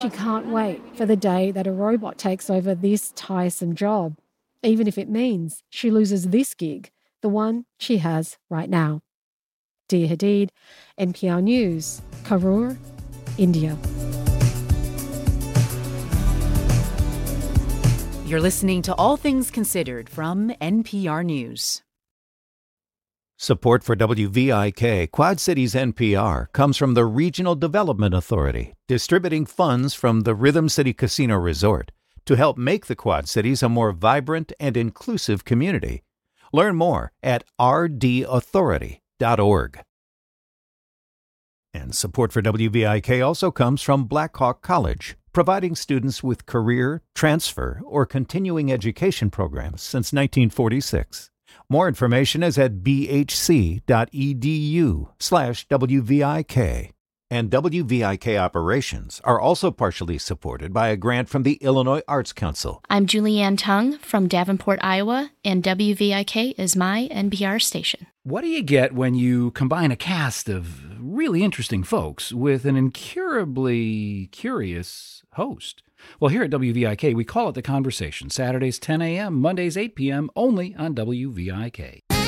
She can't wait for the day that a robot takes over this tiresome job, even if it means she loses this gig, the one she has right now. Dia Hadid, NPR News, Karur, India. You're listening to All Things Considered from NPR News. Support for WVIK Quad Cities NPR comes from the Regional Development Authority, distributing funds from the Rhythm City Casino Resort to help make the Quad Cities a more vibrant and inclusive community. Learn more at rdauthority.org. And support for WVIK also comes from Blackhawk College, providing students with career, transfer, or continuing education programs since 1946. More information is at bhc.edu/WVIK. And WVIK operations are also partially supported by a grant from the Illinois Arts Council. I'm Julianne Tung from Davenport, Iowa, and WVIK is my NPR station. What do you get when you combine a cast of really interesting folks with an incurably curious host? Well, here at WVIK, we call it The Conversation. Saturdays 10 a.m., Mondays 8 p.m., only on WVIK.